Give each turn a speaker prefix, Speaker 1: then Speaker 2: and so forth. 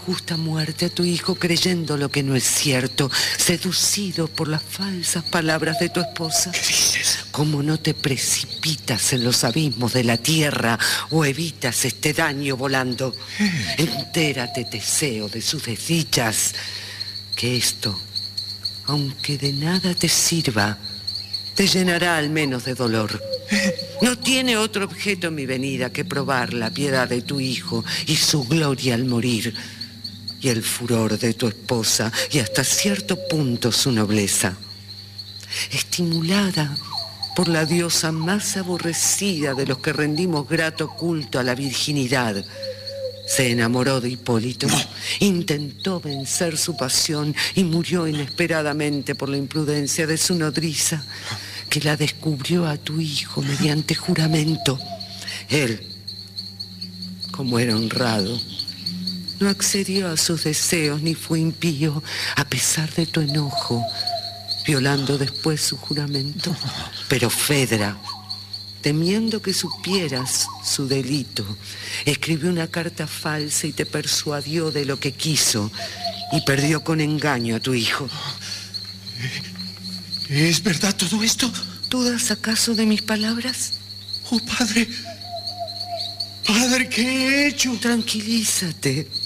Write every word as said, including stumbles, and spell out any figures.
Speaker 1: justa muerte a tu hijo creyendo lo que no es cierto, seducido por las falsas palabras de tu esposa.
Speaker 2: ¿Qué dices?
Speaker 1: ¿Cómo no te precipitas en los abismos de la tierra o evitas este daño volando?
Speaker 2: Eh.
Speaker 1: Entérate, Teseo, de sus desdichas, que esto, aunque de nada te sirva, te llenará al menos de dolor. No tiene otro objeto mi venida que probar la piedad de tu hijo y su gloria al morir, y el furor de tu esposa y hasta cierto punto su nobleza. Estimulada por la diosa más aborrecida de los que rendimos grato culto a la virginidad, se enamoró de Hipólito, intentó vencer su pasión y murió inesperadamente por la imprudencia de su nodriza, que la descubrió a tu hijo mediante juramento. Él, como era honrado, no accedió a sus deseos ni fue impío, a pesar de tu enojo, violando después su juramento. Pero Fedra, temiendo que supieras su delito, escribió una carta falsa y te persuadió de lo que quiso y perdió con engaño a tu hijo.
Speaker 2: ¿Es verdad todo esto?
Speaker 1: ¿Dudas acaso de mis palabras?
Speaker 2: Oh, padre. Padre, ¿qué he hecho?
Speaker 1: Tranquilízate.